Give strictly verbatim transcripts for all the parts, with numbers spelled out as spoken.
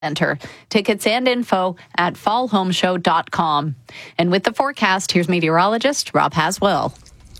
Center. Tickets and info at fall home show dot com. And with the forecast, here's meteorologist Rob Haswell.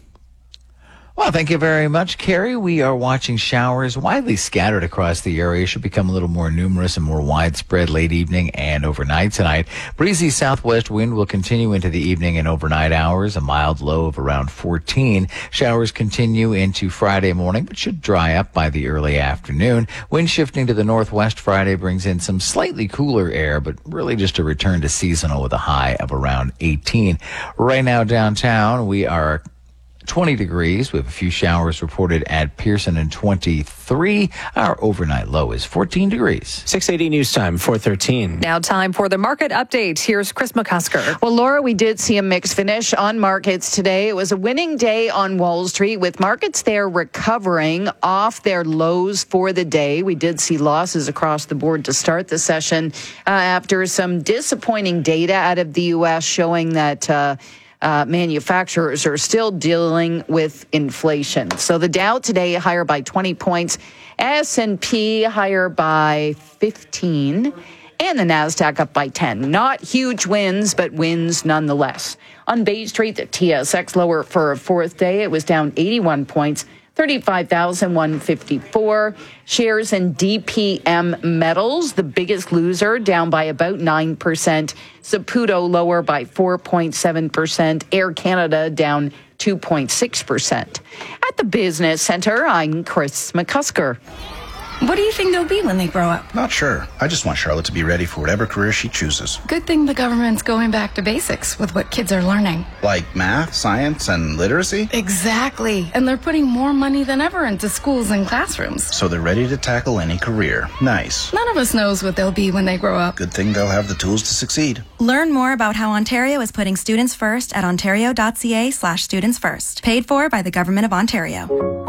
Well, thank you very much, Carrie. We are watching showers widely scattered across the area. Should become a little more numerous and more widespread late evening and overnight tonight. Breezy southwest wind will continue into the evening and overnight hours. A mild low of around fourteen. Showers continue into Friday morning, but should dry up by the early afternoon. Wind shifting to the northwest Friday brings in some slightly cooler air, but really just a return to seasonal with a high of around eighteen. Right now downtown, we are twenty degrees. We have a few showers reported at Pearson and twenty-three. Our overnight low is fourteen degrees. six eighty news time, four thirteen. Now time for the market update. Here's Chris McCusker. Well, Laura, we did see a mixed finish on markets today. It was a winning day on Wall Street with markets there recovering off their lows for the day. We did see losses across the board to start the session uh, after some disappointing data out of the U S showing that uh, Uh, manufacturers are still dealing with inflation. So the Dow today higher by twenty points, S and P higher by fifteen, and the NASDAQ up by ten. Not huge wins, but wins nonetheless. On Bay Street, the T S X lower for a fourth day. It was down eighty-one points. thirty-five thousand one hundred fifty-four. Shares in D P M Metals, the biggest loser, down by about nine percent. Saputo lower by four point seven percent. Air Canada down two point six percent. At the Business Center, I'm Chris McCusker. What do you think they'll be when they grow up? Not sure. I just want Charlotte to be ready for whatever career she chooses. Good thing the government's going back to basics with what kids are learning. Like math, science, and literacy? Exactly. And they're putting more money than ever into schools and classrooms. So they're ready to tackle any career. Nice. None of us knows what they'll be when they grow up. Good thing they'll have the tools to succeed. Learn more about how Ontario is putting students first at ontario.ca slash students first. Paid for by the Government of Ontario.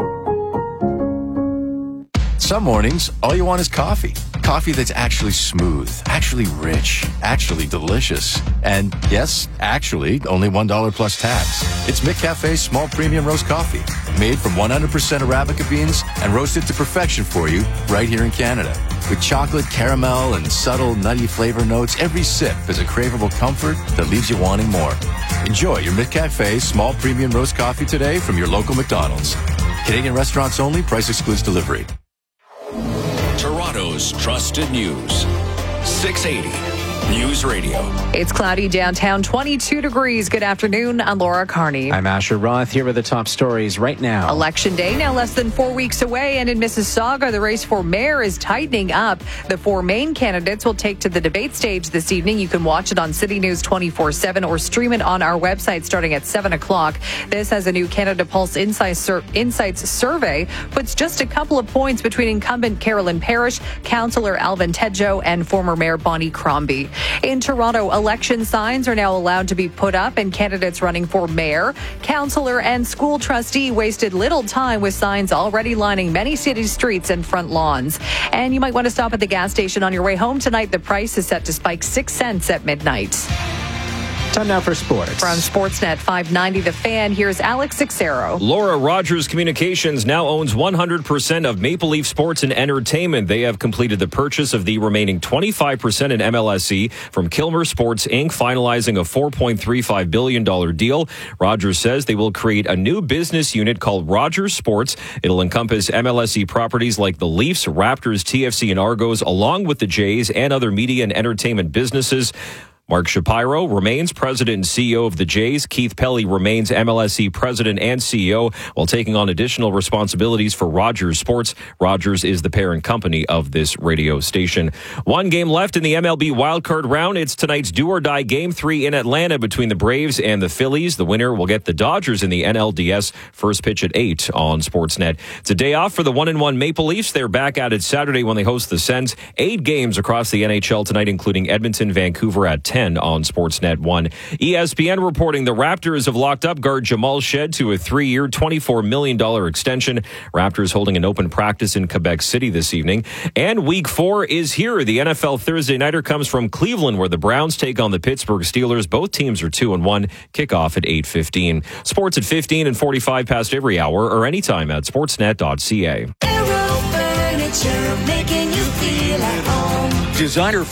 Some mornings, all you want is coffee. Coffee that's actually smooth, actually rich, actually delicious. And yes, actually, only one dollar plus tax. It's McCafe's small premium roast coffee, made from one hundred percent Arabica beans and roasted to perfection for you right here in Canada. With chocolate, caramel, and subtle nutty flavor notes, every sip is a craveable comfort that leaves you wanting more. Enjoy your McCafe small premium roast coffee today from your local McDonald's. Canadian restaurants only. Price excludes delivery. Toronto's trusted news. six eighty News Radio. It's cloudy downtown, twenty-two degrees. Good afternoon. I'm Laura Carney. I'm Asher Roth. Here are the top stories right now. Election day now less than four weeks away, and in Mississauga, the race for mayor is tightening up. The four main candidates will take to the debate stage this evening. You can watch it on City News twenty-four seven or stream it on our website starting at seven o'clock. This, as a new Canada Pulse Insights, Sur- Insights survey, puts just a couple of points between incumbent Carolyn Parrish, Councillor Alvin Tedjo, and former Mayor Bonnie Crombie. In Toronto, election signs are now allowed to be put up, and candidates running for mayor, councillor, and school trustee wasted little time with signs already lining many city streets and front lawns. And you might want to stop at the gas station on your way home tonight. The price is set to spike six cents at midnight. Time now for sports. From Sportsnet five ninety The Fan, here's Alex Sixero. Laura, Rogers Communications now owns one hundred percent of Maple Leaf Sports and Entertainment. They have completed the purchase of the remaining twenty-five percent in M L S E from Kilmer Sports Incorporated, finalizing a four point three five billion dollars deal. Rogers says they will create a new business unit called Rogers Sports. It'll encompass M L S E properties like the Leafs, Raptors, T F C, and Argos, along with the Jays and other media and entertainment businesses. Mark Shapiro remains president and C E O of the Jays. Keith Pelly remains M L S E president and C E O while taking on additional responsibilities for Rogers Sports. Rogers is the parent company of this radio station. One game left in the M L B wildcard round. It's tonight's do-or-die game three in Atlanta between the Braves and the Phillies. The winner will get the Dodgers in the N L D S. First pitch at eight on Sportsnet. It's a day off for the one and one Maple Leafs. They're back at it Saturday when they host the Sens. Eight games across the N H L tonight, including Edmonton, Vancouver at ten on Sportsnet one. E S P N reporting the Raptors have locked up guard Jamal Shed to a three-year, twenty-four million dollars extension. Raptors holding an open practice in Quebec City this evening. And week four is here. The N F L Thursday Nighter comes from Cleveland, where the Browns take on the Pittsburgh Steelers. Both teams are two and one. Kickoff at eight fifteen. Sports at fifteen and forty-five past every hour or anytime at sportsnet dot c a. Aero Furniture, making you feel at home. designer